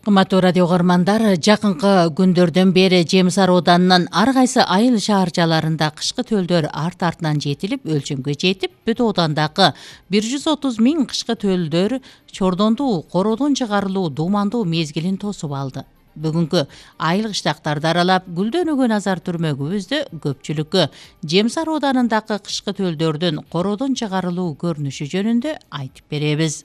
Кыматтуу радио көрмандар, жакынкы күндөрдөн бери Жемис Ар ауданынын ар кайсы айыл шаарчаларында кышкы төлдөр арт-артынан жетилип, өлчөмгө жетип, бүт аудандагы 130 000 кышкы төлдөр чордондуу, короодон чыгарылуу дуумандуу мезгилин тосуп алды. Бүгүнкү айыл кыштактарды аралап, гүлдөнүүгө назар түрмөгүбүздө көпчүлүккө Жемис Ар ауданындагы кышкы төлдөрдүн короодон чыгарылуу көрүнүшү жөнүндө айтып беребиз.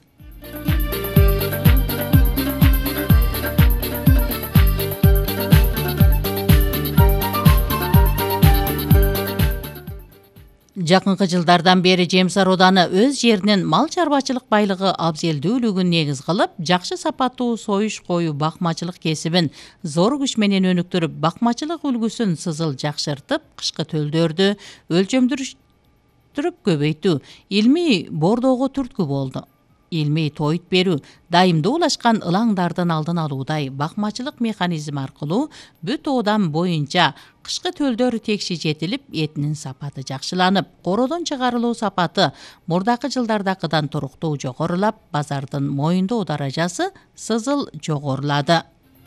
Жакынкы жылдардан бери Жемис Ар ауданы өз жеринин мал чарбачылык байлыгы абзелдүүлүгүн негиз кылып, жакшы сапаттуу союш кою бакмачылык кесибин зор күч менен өнүктүрүп, бакмачылык үлгүсүн сызыл жакшыртып, кышкы төлдөрдү өлчөмдүрүп көбөйтүү, илмий бордоого түрткү болду. Илмий тойут берүү, дайымдуулашкан ылаңдардын алдын алуудай бакмачылык механизми аркылуу бүт оодан боюнча кышкы төлдөр текши жетилип, этинин сапаты жакшыланып, короодон чыгарылуу сапаты мурдакы жылдардакыдан туруктуу жогорулап, базардын моюндоо даражасы сызыл жогорулады.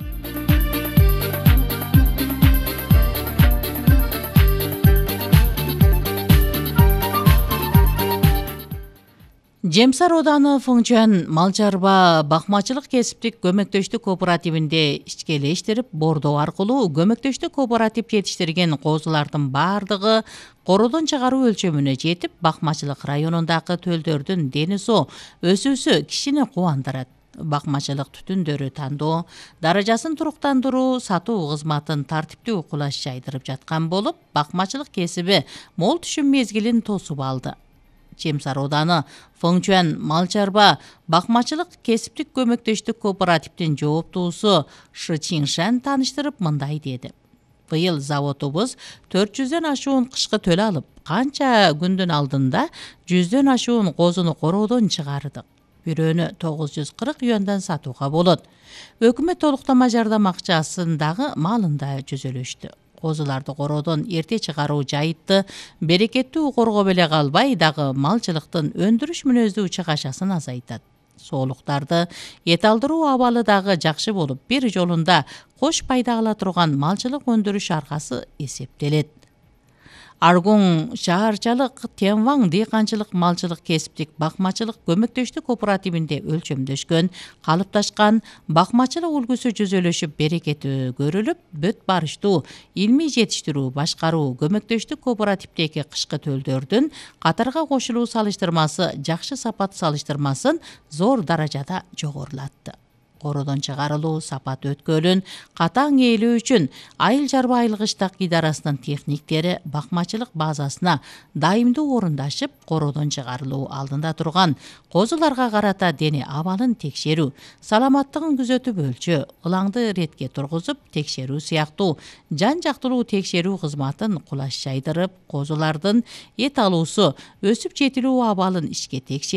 Жемис Ар ауданы Фыңчуан мал чарба бакмачылык кесиптик көмөктөштүк кооперативинде ишкелештирип, бордоо аркылуу көмөктөштүк кооператив жетиштирген козулардын баардыгы короодон чыгаруу өлчөмүнө жетип, бакмачылык районундагы төлдөрдүн дени соо өсүүсү кишини кубандырат. Бакмачылык түтүндөрү тандоо, даражасын туруктандыруу, сатуу кызматын тартиптүү кулаш жайдырып жаткан болуп, бакмачылык кесиби мол түшүм мезгилин тосуп алды. Жемис Ар ауданы Фыңчуан мал чарба бакмачылык кесиптик көмөктөштүк кооперативдин жооптуусу Шы Чиншан тааныштырып мындай деди. Быйыл заводубуз 400дөн ашуун кышкы төл алып, канча күндүн алдында 100дөн ашуун козуну короодон чыгардык. Бирөөнү 940 юандан сатууга болот. Өкмөт толуктама жардам акчасындагы малында жүзөлөштү. Козуларды короодон эрте чыгаруу жайытты, берекеттүү коргоп эле калбай, дагы малчылыктын өндүрүш мүнөздүү чыгашасын азайтат. Соолуктарды эт алдыруу абалы дагы жакшы болуп, бир жолунда кош пайда ала турган малчылык өндүрүш аркасы эсептелет. Аргун шаарчалык Тянваң дыйканчылык малчылык кесиптик бакмачылык көмөктөштүк кооперативинде өлчөмдөшкөн, калыпташкан бакмачылык үлгүсү жүзөлөшүп, берекети көрүлүп, бүт барыштуу илмий жетиштирүү, башкаруу көмөктөштүк кооперативдеги кышкы төлдөрдүн катарга кошулуу салыштырмасы жакшы сапат салыштырмасын зор даражада жогорулатты. Короодон чыгарылуу сапат өткөлүн катаң ээлөө үчүн айыл чарба айылгыштак идарасынын техниктери бакмачылык базасына дайымдуу орундашып, короодон чыгарылуу алдында турган козуларга карата дени абалын текшерүү, саламаттыгын күзөтүп өлчөө, ылаңды иретке тургузуп текшерүү сыяктуу жан жактылуу текшерүү кызматын кулаш жайдырып, козулардын эт алуусу, өсүп жетилүү абалын ишке